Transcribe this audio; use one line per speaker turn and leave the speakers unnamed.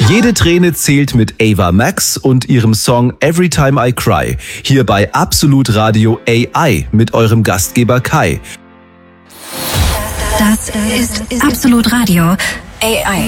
Jede Träne zählt mit Ava Max und ihrem Song Every Time I Cry. Hier bei Absolut Radio AI mit eurem Gastgeber Kai.
Das ist Absolut Radio AI.